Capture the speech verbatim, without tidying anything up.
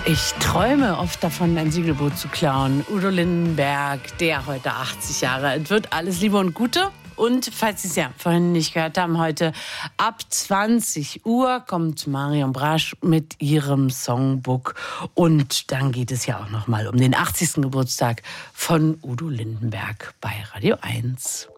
Ich träume oft davon, ein Segelboot zu klauen. Udo Lindenberg, der heute achtzig Jahre alt wird. Alles Liebe und Gute. Und falls Sie es ja vorhin nicht gehört haben, heute ab zwanzig Uhr kommt Marion Brasch mit ihrem Songbook. Und dann geht es ja auch noch mal um den achtzigsten Geburtstag von Udo Lindenberg bei Radio eins.